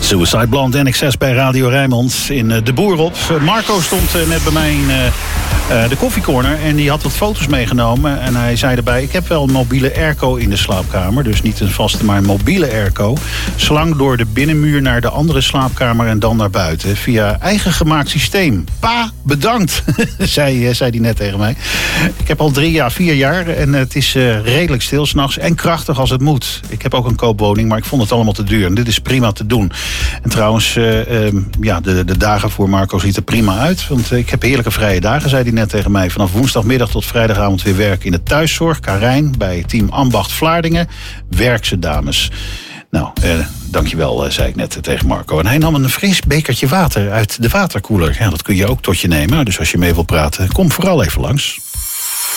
Suicide Blonde NXS bij Radio Rijnmond in De Boer op. Marco stond net bij mij in de koffiecorner en die had wat foto's meegenomen. En hij zei erbij, ik heb wel een mobiele airco in de slaapkamer. Dus niet een vaste, maar een mobiele airco. Slang door de binnenmuur naar de andere slaapkamer en dan naar buiten. Via eigen gemaakt systeem. Pa, bedankt, zei hij net tegen mij. Ik heb al 4 jaar en het is redelijk stil 's nachts en krachtig als het moet. Ik heb ook een koopwoning, maar ik vond het allemaal te duur. En dit is prima te doen. En trouwens, de dagen voor Marco ziet er prima uit. Want ik heb heerlijke vrije dagen, zei hij net tegen mij. Vanaf woensdagmiddag tot vrijdagavond weer werken in de thuiszorg. Karijn bij Team Ambacht Vlaardingen. Werkse dames. Nou, dankjewel, zei ik net tegen Marco. En hij nam een fris bekertje water uit de waterkoeler. Ja, dat kun je ook tot je nemen. Dus als je mee wilt praten, kom vooral even langs.